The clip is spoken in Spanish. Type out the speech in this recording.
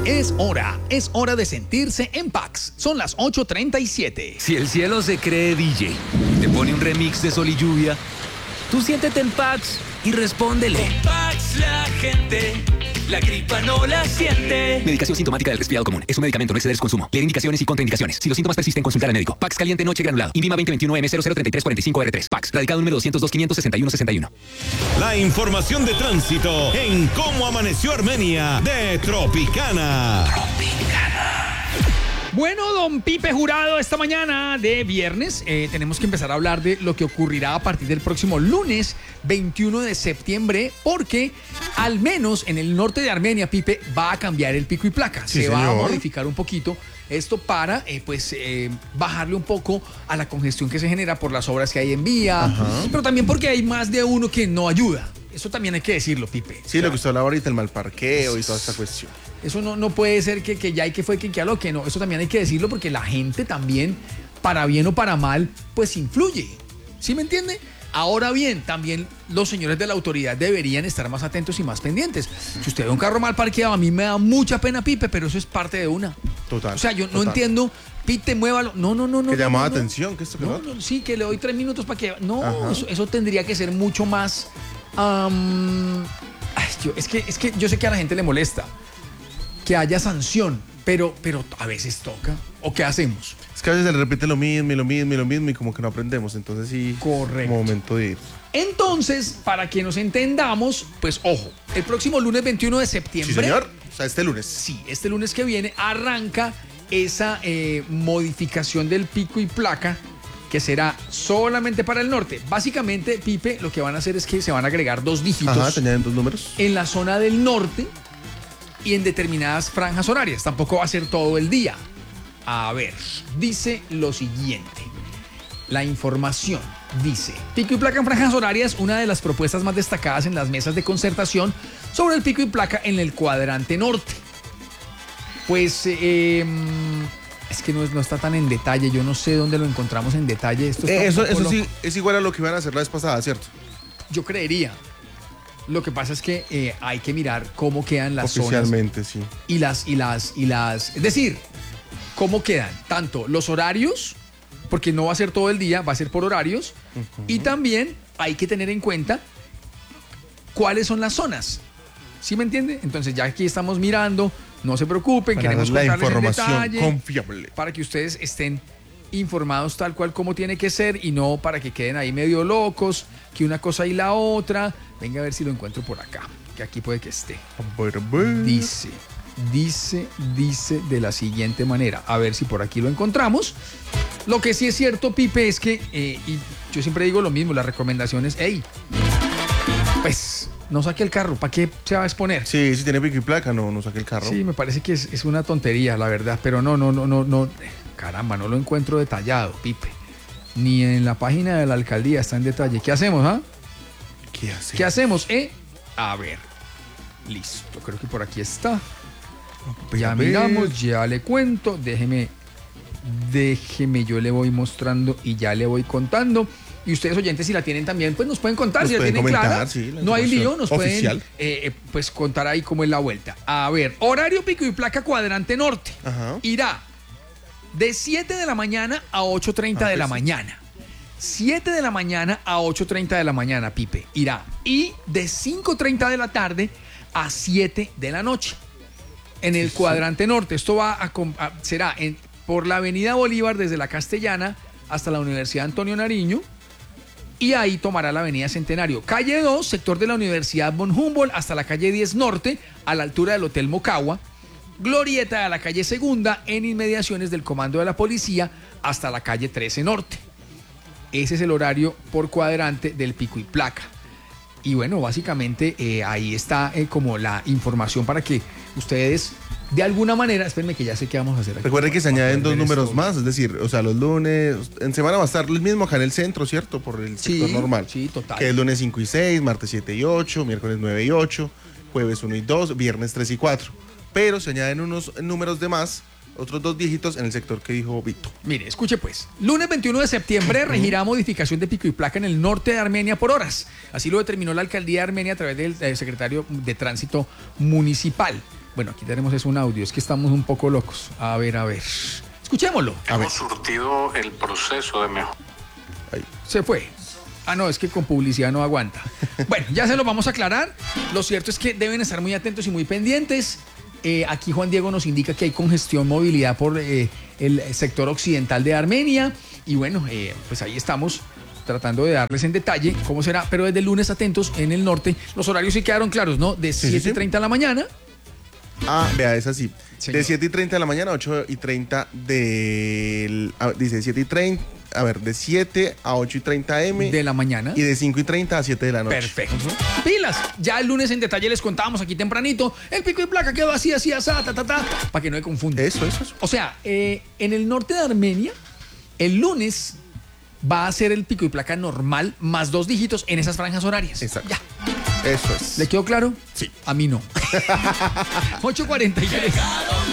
Es hora de sentirse en Pax. Son las 8:37. Si el cielo se cree DJ y te pone un remix de Sol y Lluvia, tú siéntete en Pax y respóndele. Con Pax la gente, la gripa no la siente. Medicación sintomática del resfriado común. Es un medicamento, no exceder su consumo. Leer indicaciones y contraindicaciones. Si los síntomas persisten, consultar al médico. Pax caliente noche granulado. INVIMA 2021M003345R3. Pax. Radicado número 202-561-61. La información de tránsito en Cómo Amaneció Armenia de Tropicana. Bueno, don Pipe Jurado, esta mañana de viernes tenemos que empezar a hablar de lo que ocurrirá a partir del próximo lunes 21 de septiembre, porque al menos en el norte de Armenia, Pipe, va a cambiar el pico y placa. Sí, se va a señor. modificar un poquito esto para bajarle un poco a la congestión que se genera por las obras que hay en vía, pero también porque hay más de uno que no ayuda. Eso también hay que decirlo, Pipe. Sí, lo que usted hablaba ahorita, el mal parqueo y toda esta cuestión. Eso no puede ser que ya hay que fue que ya lo que no. Eso también hay que decirlo porque la gente también, para bien o para mal, pues influye. ¿Sí me entiende? Ahora bien, también los señores de la autoridad deberían estar más atentos y más pendientes. Si usted ve un carro mal parqueado, a mí me da mucha pena, Pipe, pero eso es parte de una. Total. O sea, yo no total. entiendo, Pite, muévalo. No. Que llamaba no. atención, que esto que No, lo otro. sí, que le doy 3 minutos para que... No, Ajá. eso tendría que ser mucho más... es que yo sé que a la gente le molesta que haya sanción, pero a veces toca. ¿O qué hacemos? Es que a veces se le repite lo mismo y como que no aprendemos. Entonces sí, Correcto. momento de ir. Entonces, para que nos entendamos, pues ojo, el próximo lunes 21 de septiembre... Sí, señor. O sea, este lunes. Sí, este lunes que viene arranca esa modificación del pico y placa que será solamente para el norte. Básicamente, Pipe, lo que van a hacer es que se van a agregar 2 dígitos Ajá, tenían 2 números. en la zona del norte y en determinadas franjas horarias. Tampoco va a ser todo el día. A ver, dice lo siguiente. La información dice: pico y placa en franjas horarias, una de las propuestas más destacadas en las mesas de concertación sobre el pico y placa en el cuadrante norte. Pues es que no está tan en detalle. Yo no sé dónde lo encontramos en detalle. Esto está un Eso poco sí loco. es igual a lo que iban a hacer la vez pasada, ¿cierto? Yo creería. Lo que pasa es que hay que mirar cómo quedan las zonas Oficialmente, sí. y las, es decir, cómo quedan tanto los horarios, porque no va a ser todo el día, va a ser por horarios, y también hay que tener en cuenta cuáles son las zonas. ¿Sí me entiende? Entonces ya aquí estamos mirando, no se preocupen, Para queremos dar la contarles en información detalle confiable. para que ustedes estén informados tal cual como tiene que ser y no para que queden ahí medio locos, que una cosa y la otra. Venga a ver si lo encuentro por acá, que aquí puede que esté. Dice de la siguiente manera, a ver si por aquí lo encontramos. Lo que sí es cierto, Pipe, es que, y yo siempre digo lo mismo, la recomendación es, hey, pues no saque el carro, ¿para qué se va a exponer? Sí, si tiene pico y placa, no saque el carro. Sí, me parece que es una tontería, la verdad, pero no, caramba, no lo encuentro detallado, Pipe. Ni en la página de la alcaldía está en detalle. ¿Qué hacemos, ah? ¿Qué hacemos, A ver, listo, creo que por aquí está. Ya miramos, ya le cuento, déjeme, yo le voy mostrando y ya le voy contando. Y ustedes oyentes, si la tienen también, pues nos pueden contar, Nos si la pueden tienen comentar, clara. sí, la No hay lío, nos oficial. pueden pues contar ahí cómo es la vuelta. A ver, horario pico y placa cuadrante norte. Ajá. Irá de 7 de la mañana a 8:30 de la mañana. 7 de la mañana a 8:30 de la mañana, Pipe, irá. Y de 5:30 de la tarde a 7 de la noche. En el cuadrante norte. Esto será por la avenida Bolívar desde la Castellana hasta la Universidad Antonio Nariño. Y ahí tomará la avenida Centenario. Calle 2, sector de la Universidad von Humboldt hasta la calle 10 Norte, a la altura del Hotel Mocagua. Glorieta a la calle Segunda, en inmediaciones del Comando de la Policía, hasta la calle 13 Norte. Ese es el horario por cuadrante del pico y placa. Y bueno, básicamente ahí está como la información para que ustedes, de alguna manera, espérenme que ya sé qué vamos a hacer aquí. Recuerden que se Vamos a añaden 2 ver números esto. más, es decir, o sea, los lunes, en semana va a estar el mismo acá en el centro, ¿cierto? Por el sector normal. Sí, total. Que es lunes 5 y 6, martes 7 y 8, miércoles 9 y 8, jueves 1 y 2, viernes 3 y 4. Pero se añaden unos números de más, otros 2 dígitos en el sector que dijo Vito. Mire, escuche pues. Lunes 21 de septiembre regirá modificación de pico y placa en el norte de Armenia por horas. Así lo determinó la alcaldía de Armenia a través del secretario de Tránsito Municipal. Bueno, aquí tenemos un audio, es que estamos un poco locos. A ver. Escuchémoslo. Hemos surtido el proceso de mejora. Se fue. Ah, no, es que con publicidad no aguanta. Bueno, ya se lo vamos a aclarar. Lo cierto es que deben estar muy atentos y muy pendientes. Aquí Juan Diego nos indica que hay congestión, movilidad por el sector occidental de Armenia. Y bueno, pues ahí estamos tratando de darles en detalle cómo será. Pero desde el lunes atentos en el norte. Los horarios sí quedaron claros, ¿no? De 7:30 de la mañana. Ah, vea, es así. Señor. De 7:30 de la mañana a 8:30 del... dice 7:30... A ver, de 7 a 8:30 m. De la mañana. Y de 5:30 a 7 de la noche. Perfecto. Pilas. Ya el lunes en detalle les contábamos aquí tempranito. El pico y placa quedó así, asá, para que no me confundan. Eso. O sea, en el norte de Armenia, el lunes va a ser el pico y placa normal más 2 dígitos en esas franjas horarias. Exacto. Ya. Eso es. ¿Le quedó claro? Sí. A mí no. 8:43.